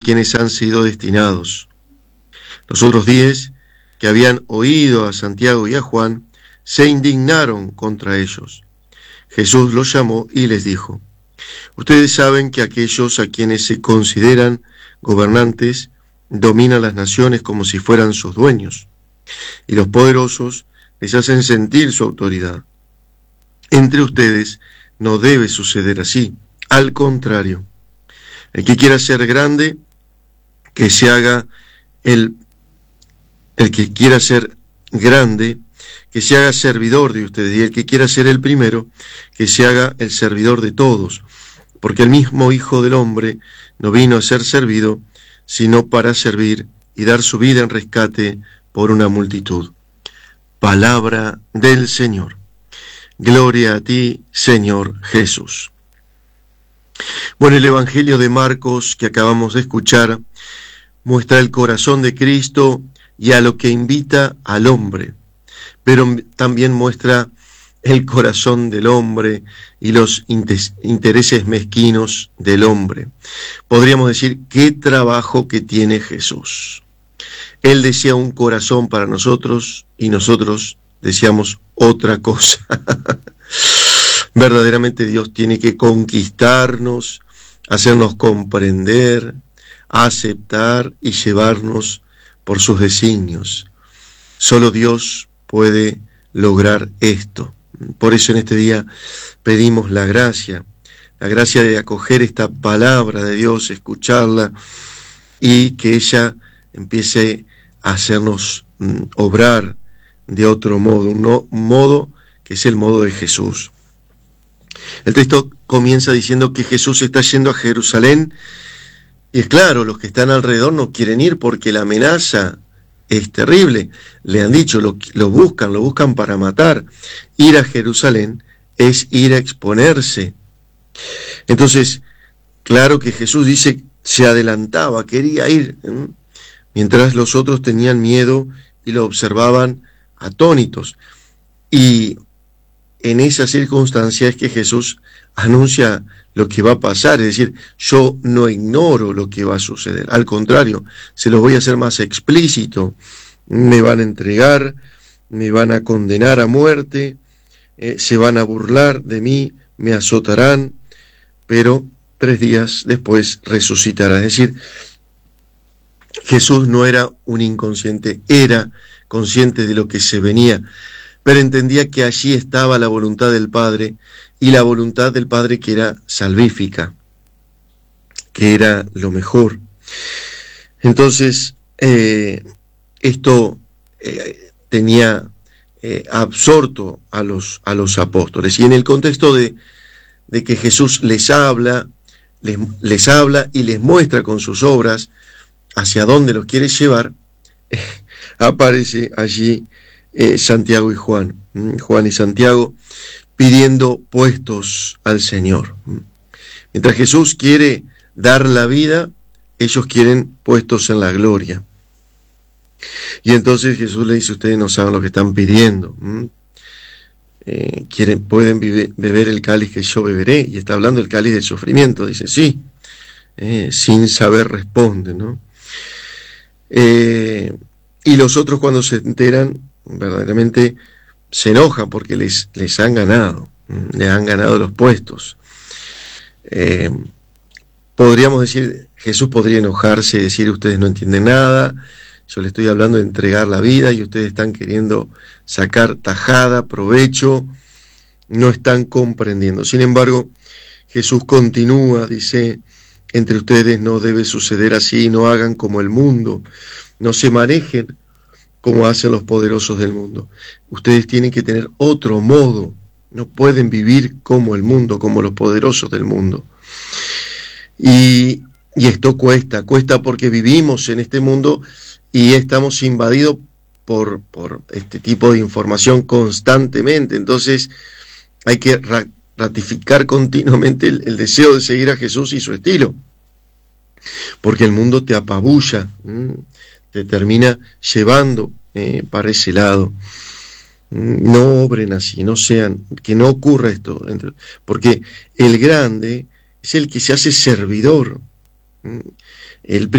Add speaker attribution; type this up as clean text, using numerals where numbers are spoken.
Speaker 1: quienes han sido destinados. Los otros 10, que habían oído a Santiago y a Juan, se indignaron contra ellos. Jesús los llamó y les dijo: ustedes saben que aquellos a quienes se consideran gobernantes dominan las naciones como si fueran sus dueños, y los poderosos les hacen sentir su autoridad. Entre ustedes no debe suceder así. Al contrario, el que quiera ser grande, que se haga el que quiera ser grande, que se haga servidor de ustedes, y el que quiera ser el primero, que se haga el servidor de todos, porque el mismo Hijo del Hombre no vino a ser servido, sino para servir y dar su vida en rescate por una multitud. Palabra del Señor. Gloria a ti, Señor Jesús. Bueno, el Evangelio de Marcos que acabamos de escuchar muestra el corazón de Cristo y a lo que invita al hombre, pero también muestra el corazón del hombre y los intereses mezquinos del hombre. Podríamos decir, qué trabajo que tiene Jesús. Él desea un corazón para nosotros y nosotros deseamos otra cosa. Verdaderamente Dios tiene que conquistarnos, hacernos comprender, aceptar y llevarnos por sus designios. Solo Dios puede lograr esto. Por eso en este día pedimos la gracia de acoger esta palabra de Dios, escucharla y que ella empiece a hacernos obrar de otro modo, un modo que es el modo de Jesús. El texto comienza diciendo que Jesús está yendo a Jerusalén, y es claro, los que están alrededor no quieren ir porque la amenaza es terrible. Le han dicho, lo buscan para matar. Ir a Jerusalén es ir a exponerse. Entonces, claro que Jesús dice, se adelantaba, quería ir, mientras los otros tenían miedo y lo observaban atónitos. Y en esa circunstancia es que Jesús anuncia lo que va a pasar, es decir, yo no ignoro lo que va a suceder, al contrario, se los voy a hacer más explícito, me van a entregar, me van a condenar a muerte, se van a burlar de mí, me azotarán, pero 3 días después resucitará. Es decir, Jesús no era un inconsciente, era consciente de lo que se venía, pero entendía que allí estaba la voluntad del Padre, y la voluntad del Padre que era salvífica, que era lo mejor. Entonces, esto tenía absorto a los apóstoles, y en el contexto de que Jesús les habla y les muestra con sus obras hacia dónde los quiere llevar, aparece allí Santiago y Juan y Santiago pidiendo puestos al Señor. Mientras Jesús quiere dar la vida, ellos quieren puestos en la gloria. Y entonces Jesús le dice, ustedes no saben lo que están pidiendo. Pueden beber el cáliz que yo beberé, y está hablando del cáliz del sufrimiento. Dice, sí, sin saber responde, ¿no? Y los otros, cuando se enteran, verdaderamente se enojan porque les han ganado los puestos. Podríamos decir, Jesús podría enojarse y decir, ustedes no entienden nada, yo les estoy hablando de entregar la vida y ustedes están queriendo sacar tajada, provecho, no están comprendiendo. Sin embargo, Jesús continúa, dice, entre ustedes no debe suceder así, no hagan como el mundo, no se manejen como hacen los poderosos del mundo. Ustedes tienen que tener otro modo, no pueden vivir como el mundo, como los poderosos del mundo. Y esto cuesta porque vivimos en este mundo y estamos invadidos por este tipo de información constantemente. Entonces hay que ratificar continuamente el deseo de seguir a Jesús y su estilo, porque el mundo te apabulla, te termina llevando para ese lado. No obren así, no sean, que no ocurra esto, porque el grande es el que se hace servidor. El